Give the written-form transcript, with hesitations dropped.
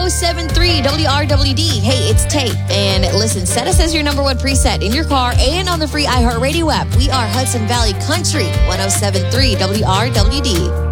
107.3 WRWD. Hey, it's Tate. And listen, set us as your number one preset in your car and on the free iHeartRadio app. We are Hudson Valley Country, 107.3 WRWD.